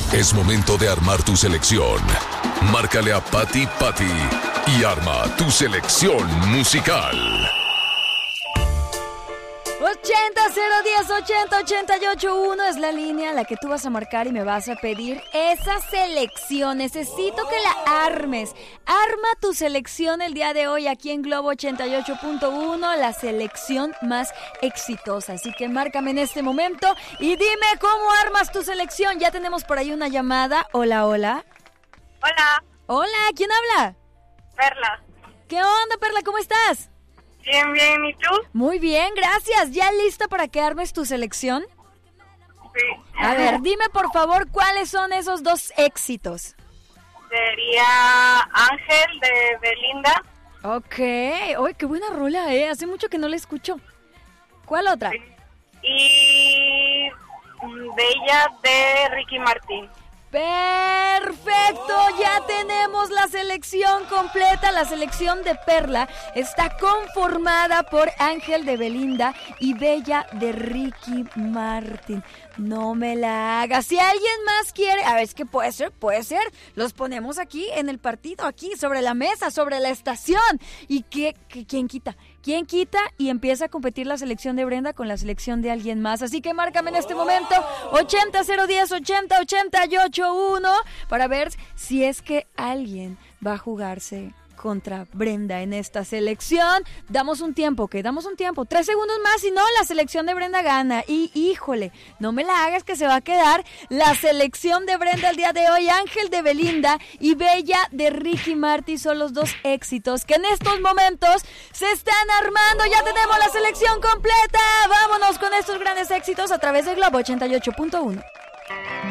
Es momento de armar tu selección. Márcale a Pati y arma tu selección musical. 80-010-80-881 es la línea a la que tú vas a marcar y me vas a pedir esa selección. Necesito que la armes. Arma tu selección el día de hoy aquí en Globo 88.1, la selección más exitosa. Así que márcame en este momento y dime cómo armas tu selección. Ya tenemos por ahí una llamada. Hola, hola. Hola. Hola, ¿quién habla? Perla. ¿Qué onda, Perla? ¿Cómo estás? Bien, bien. ¿Y tú? Muy bien, gracias. ¿Ya lista para que armes tu selección? Sí. A ver, dime por favor cuáles son esos dos éxitos. Sería Ángel de Belinda. Ok. Uy, qué buena rola, Hace mucho que no la escucho. ¿Cuál otra? Sí. Y Bella de Ricky Martin. ¡Perfecto! Ya tenemos la selección completa. La selección de Perla está conformada por Ángel de Belinda y Bella de Ricky Martin. No me la hagas. Si alguien más quiere, a ver, es que puede ser. Los ponemos aquí en el partido, aquí sobre la mesa, sobre la estación. ¿Y quién quita? ¿Quién quita? Y empieza a competir la selección de Brenda con la selección de alguien más. Así que márcame en este momento 80-010-80-80-881 para ver si es que alguien va a jugarse contra Brenda en esta selección. Damos un tiempo, 3 segundos más, si no, la selección de Brenda gana. Y híjole, no me la hagas que se va a quedar la selección de Brenda el día de hoy. Ángel de Belinda y Bella de Ricky Martin son los dos éxitos que en estos momentos se están armando. Ya tenemos la selección completa. Vámonos con estos grandes éxitos a través de Globo 88.1.